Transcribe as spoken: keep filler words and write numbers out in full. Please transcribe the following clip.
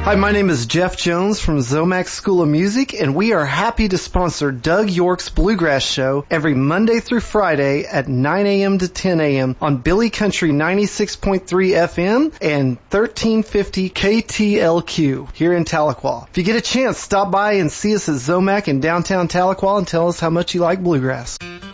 Hi, my name is Jeff Jones from Zomax School of Music, and we are happy to sponsor Doug York's Bluegrass Show every Monday through Friday at nine a.m. to ten a.m. on Billy Country ninety-six point three F M and thirteen fifty K T L Q here in Tahlequah. If you get a chance, stop by and see us at Zomac in downtown Tahlequah and tell us how much you like bluegrass.